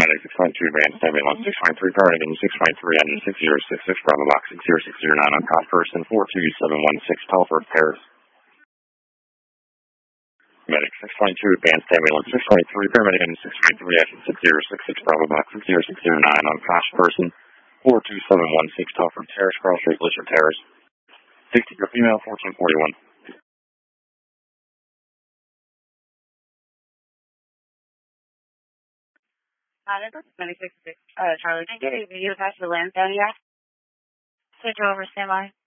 Medic 6.2 Advanced Ambulance 6.3 Paramedic 6.3 Engine 6066 Bravo Box 60609 on cost person 42716 Telford Paris. Medic 6.2 Advanced Ambulance 6.3 Paramedic Engine 6.3 Engine 6066 Bravo Box 60609 on cost person 42716 Telford Terrace, Carl Street, Blizzard Terrace. 60 for female 1441. This is 26, Charlie. Did you get a video attached to the Lansdowne yet? Switch over, standby.